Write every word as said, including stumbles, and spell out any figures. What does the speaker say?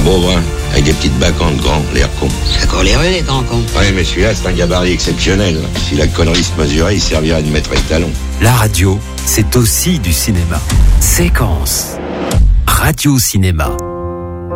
beau brun, avec des petites bacantes grands, l'air con. C'est encore les rues, les grands cons. Ouais, mais celui-là, c'est un gabarit exceptionnel. Si la connerie se mesurait, il servirait de maître étalon. La radio, c'est aussi du cinéma. Séquence. Radio Cinéma.